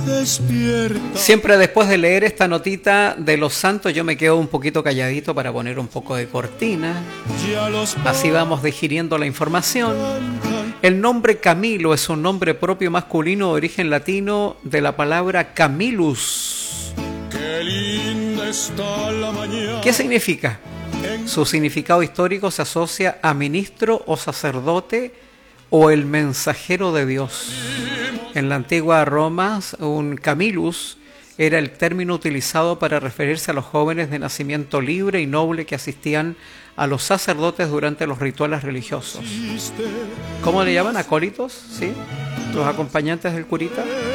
despierta. Siempre después de leer esta notita de los santos yo me quedo un poquito calladito para poner un poco de cortina. Así vamos digiriendo la información. El nombre Camilo es un nombre propio masculino de origen latino de la palabra Camillus. Qué linda está la mañana. ¿Qué significa? Su significado histórico se asocia a ministro o sacerdote o el mensajero de Dios. En la antigua Roma, un Camillus era el término utilizado para referirse a los jóvenes de nacimiento libre y noble que asistían a los sacerdotes durante los rituales religiosos. ¿Cómo le llaman? ¿Acólitos? ¿Sí? ¿Los acompañantes del curita?